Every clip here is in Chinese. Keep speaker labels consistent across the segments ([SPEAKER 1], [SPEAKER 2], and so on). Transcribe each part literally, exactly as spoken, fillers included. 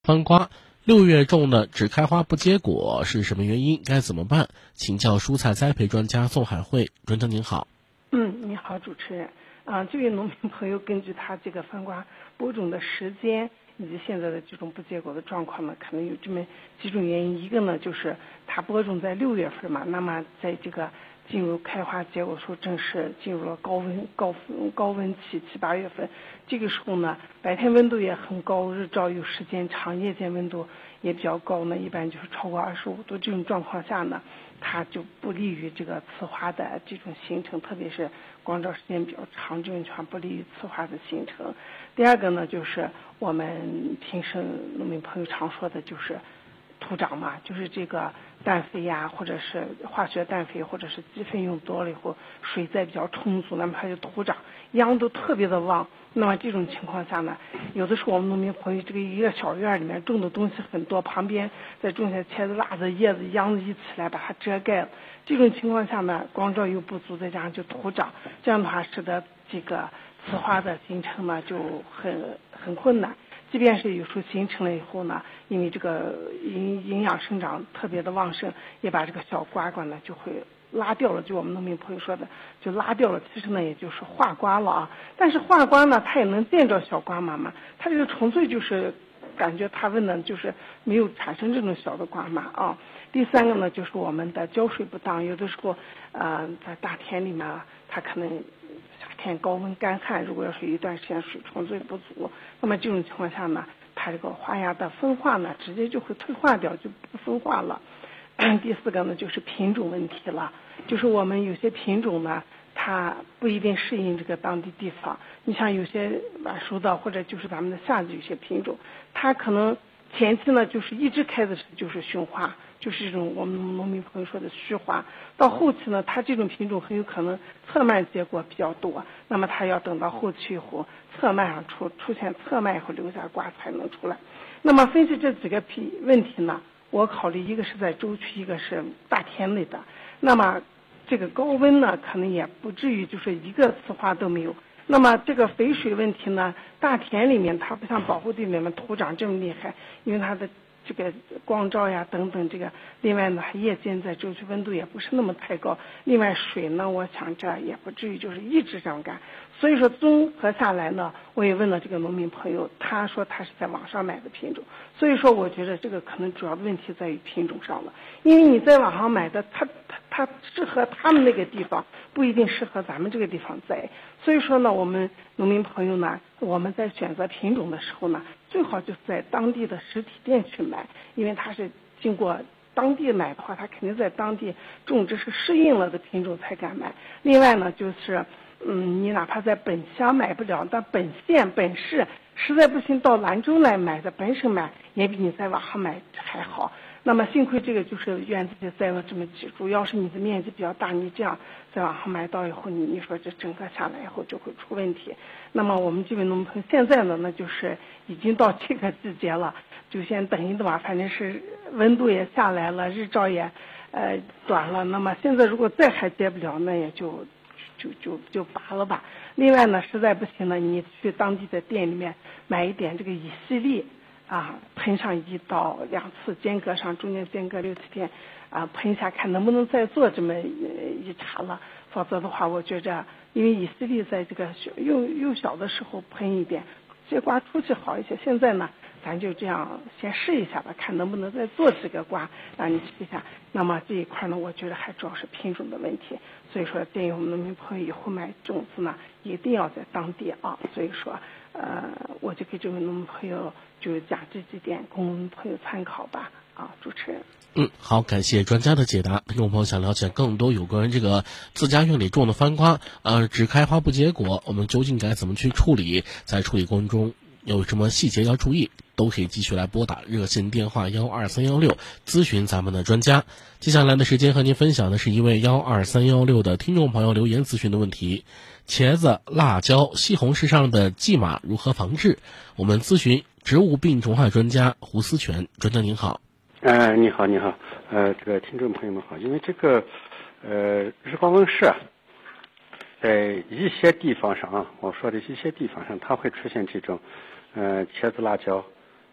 [SPEAKER 1] 番瓜六月种的只开花不结果是什么原因？该怎么办？请教蔬菜栽培专家宋海慧。专家您好。
[SPEAKER 2] 嗯，你好，主持人。啊，这位农民朋友根据他这个番瓜播种的时间以及现在的这种不结果的状况呢，可能有这么几种原因。一个呢，就是他播种在六月份嘛，那么在这个进入开花结果时候，正是进入了高温高高温期，七八月份。这个时候呢，白天温度也很高，日照有时间长，夜间温度也比较高呢，一般就是超过二十五度。这种状况下呢，它就不利于这个雌花的这种形成，特别是光照时间比较长，这种情况不利于雌花的形成。第二个呢，就是我们平时农民朋友常说的，就是土长嘛，就是这个氮肥呀，或者是化学氮肥，或者是鸡粪用多了以后，水再比较充足，那么它就土长，秧都特别的旺。那么这种情况下呢，有的时候我们农民朋友这个一个小院里面种的东西很多，旁边再种下茄子、辣子、叶子、秧子一起来把它遮盖了。这种情况下呢，光照又不足，再加上就土长，这样的话使得这个雌花的形成呢就很很困难。即便是有时候形成了以后呢，因为这个营营养生长特别的旺盛，也把这个小瓜瓜呢就会拉掉了，就我们农民朋友说的就拉掉了，其实呢也就是化瓜了啊。但是化瓜呢它也能见着小瓜妈妈，它这个纯粹就是感觉它问的就是没有产生这种小的瓜妈啊。第三个呢就是我们的浇水不当，有的时候呃在大田里面它可能夏天高温干旱，如果要是有一段时间水纯粹不足，那么这种情况下呢，它这个花芽的分化呢直接就会退化掉，就不分化了。第四个呢就是品种问题了，就是我们有些品种呢它不一定适应这个当地地方，你像有些晚熟的或者就是咱们的夏季有些品种，它可能前期呢就是一直开的是就是雄花，就是这种我们农民朋友说的虚花，到后期呢它这种品种很有可能侧蔓结果比较多，那么它要等到后期以后侧蔓上出出现侧蔓以后留下瓜才能出来。那么分析这几个品问题呢，我考虑一个是在州区，一个是大田类的。那么这个高温呢可能也不至于就是一个雌花都没有。那么这个肥水问题呢，大田里面它不像保护地里面土长这么厉害，因为它的这个光照呀等等，这个另外呢夜间在州区温度也不是那么太高，另外水呢我想这也不至于就是一直这样干。所以说综合下来呢，我也问了这个农民朋友，他说他是在网上买的品种，所以说我觉得这个可能主要的问题在于品种上了，因为你在网上买的它它它适合他们那个地方不一定适合咱们这个地方栽，所以说呢我们农民朋友呢，我们在选择品种的时候呢，最好就是在当地的实体店去买，因为它是经过当地买的话，他肯定在当地种植是适应了的品种才敢买。另外呢就是嗯，你哪怕在本乡买不了，但本县本市实在不行到兰州来买的，本省买也比你在网上买还好。那么幸亏这个就是院子里栽了这么几株，要是你的面积比较大，你这样在网上买到以后，你你说这整个下来以后就会出问题。那么我们这位农民朋友现在呢，那就是已经到这个季节了，就先等一等吧，反正是温度也下来了，日照也呃短了。那么现在如果再还结不了，那也就就就就拔了吧。另外呢，实在不行呢，你去当地的店里面买一点这个乙烯利啊，喷上一到两次，间隔上中间间隔六七天啊，喷一下看能不能再做这么一茬了。否则的话，我觉着因为乙烯利在这个幼幼小的时候喷一遍，结瓜出去好一些。现在呢，咱就这样先试一下吧，看能不能再做几个瓜让你吃一下。那么这一块呢，我觉得还主要是品种的问题，所以说建议我们农民朋友以后买种子呢，一定要在当地啊。所以说，呃，我就给这位农民朋友就讲这几点，供农民朋友参考吧。啊，主持人。
[SPEAKER 1] 嗯，好，感谢专家的解答。听众朋友想了解更多有关这个自家院里种的番瓜，呃，只开花不结果，我们究竟该怎么去处理？在处理过程中有什么细节要注意？都可以继续来拨打热线电话幺二三幺六咨询咱们的专家。接下来的时间和您分享的是一位幺二三幺六的听众朋友留言咨询的问题：茄子、辣椒、西红柿上的蓟马如何防治？我们咨询植物病虫害专家胡思全。专家您好。
[SPEAKER 3] 呃，你好，你好，呃，这个听众朋友们好。因为这个，呃，日光温室啊，在一些地方上啊，我说的一些地方上，它会出现这种，呃，茄子、辣椒，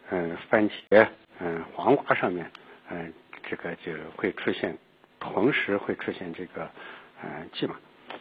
[SPEAKER 3] 嗯、呃、番茄、嗯、呃、黄瓜上面，嗯、呃，这个就会出现，同时会出现这个嗯、呃、蓟马。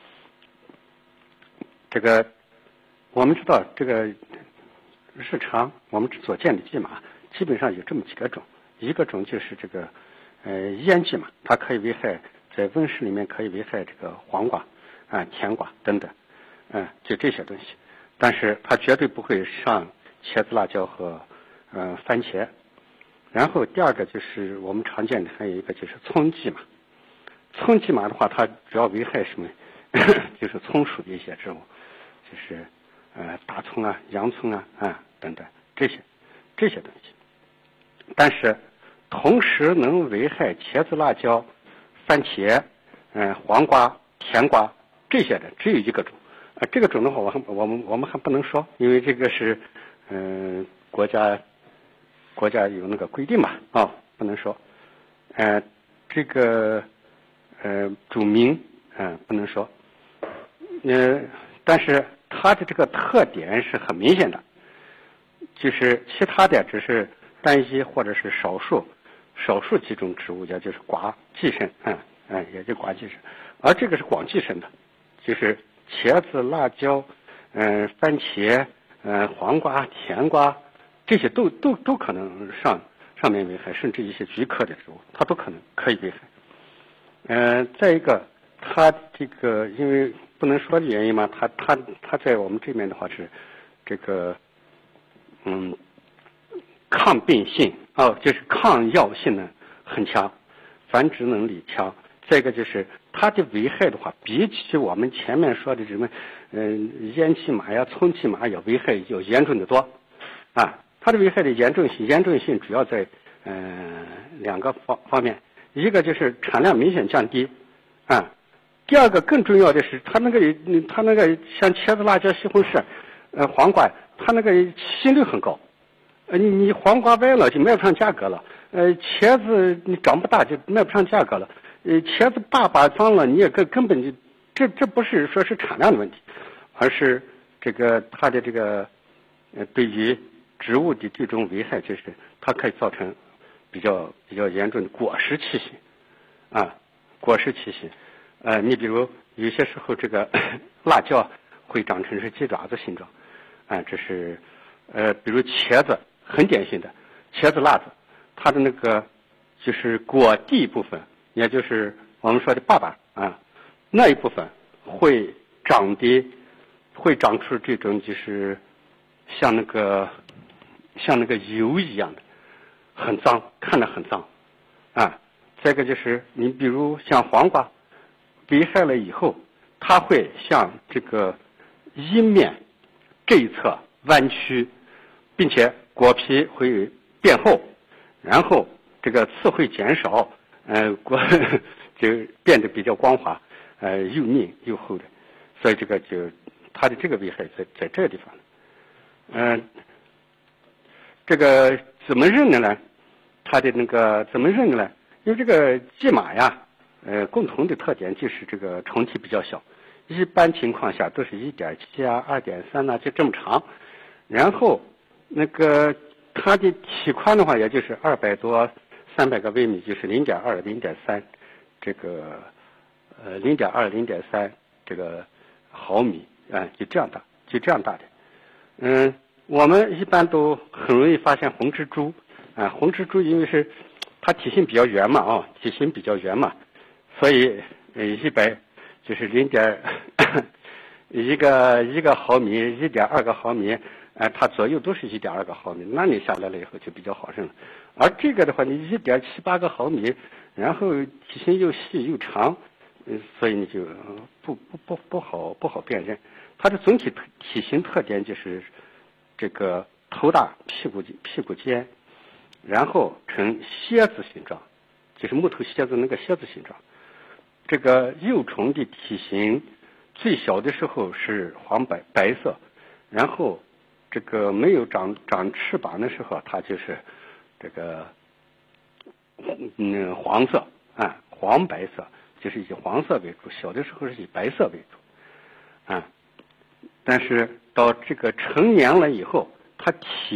[SPEAKER 3] 这个我们知道，这个日常我们所见的蓟马基本上有这么几个种，一个种就是这个呃烟蓟马，它可以危害，在温室里面可以危害这个黄瓜啊、甜瓜等等，嗯、呃，就这些东西，但是它绝对不会上茄子、辣椒和呃番茄。然后第二个就是我们常见的还有一个就是葱蓟马，葱蓟马的话，它主要危害什么？就是葱属的一些植物，就是呃大葱啊、洋葱啊啊等等这些这些东西。但是同时能危害茄子、辣椒、番茄、嗯、呃、黄瓜、甜瓜这些的只有一个种。啊、呃，这个种的话，我还我们我们还不能说，因为这个是嗯、呃、国家国家有那个规定嘛，啊、哦，不能说。呃，这个呃主名嗯、呃、不能说。呃，但是它的这个特点是很明显的，就是其他的只是单一或者是少数少数几种植物，也就是寡寄生，嗯嗯，也就寡寄生，而这个是广寄生的，就是茄子、辣椒、嗯、呃、番茄、嗯、呃、黄瓜、甜瓜这些都都都可能上上面危害，甚至一些菊科的植物，它都可能可以危害。嗯、呃，再一个，它这个因为不能说的原因嘛，它它它在我们这边的话是这个嗯抗病性哦，就是抗药性呢很强，繁殖能力强。再一个就是它的危害的话，比起我们前面说的什么嗯烟蓟马呀、葱蓟马要危害要严重的多啊。它的危害的严重性严重性主要在嗯、呃、两个方方面，一个就是产量明显降低啊。第二个更重要的是，它那个它那个像茄子、辣椒、西红柿、呃黄瓜，它那个起形率很高。呃，你你黄瓜歪了就卖不上价格了，呃，茄子你长不大就卖不上价格了，呃，茄子大把脏了你也根根本就，这这不是说是产量的问题，而是这个它的这个呃对于植物的这种危害，就是它可以造成比较比较严重的果实畸形，啊，果实畸形。呃，你比如有些时候这个辣椒会长成是鸡爪子形状，啊，这是呃，比如茄子很典型的茄子、辣子，它的那个就是果蒂部分，也就是我们说的爸爸啊，那一部分会长的会长出这种就是像那个像那个油一样的，很脏，看着很脏啊。再一个就是你比如像黄瓜。危害了以后，它会向这个阴面这一侧弯曲，并且果皮会变厚，然后这个刺会减少，呃，果就变得比较光滑，呃，又腻又厚的，所以这个就它的这个危害在在这个地方。嗯、呃，这个怎么认的呢？它的那个怎么认的呢？因为这个蓟马呀。呃，共同的特点就是这个虫体比较小，一般情况下都是一点七啊、二点三呐，就这么长。然后那个它的体宽的话，也就是二百多、三百个微米，就是零点二、零点三，这个呃零点二、零点三这个毫米啊、呃，就这样大，就这样大的。嗯，我们一般都很容易发现红蜘蛛啊、呃，红蜘蛛因为是它体型比较圆嘛，啊，体型比较圆嘛。所以，呃，一百就是零点一个一个毫米，一点二个毫米，呃，它左右都是一点二个毫米，那你下来了以后就比较好认了。而这个的话，你一点七八个毫米，然后体型又细又长，呃，所以你就不不不不好不好辨认。它的总体体型特点就是这个头大，屁股屁股尖，然后呈蝎子形状，就是木头蝎子那个蝎子形状。这个幼虫的体型最小的时候是黄白白色，然后这个没有长长翅膀的时候，它就是这个嗯黄色啊，黄白色，就是以黄色为主，小的时候是以白色为主啊。但是到这个成年了以后，它体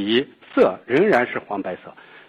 [SPEAKER 3] 色仍然是黄白色，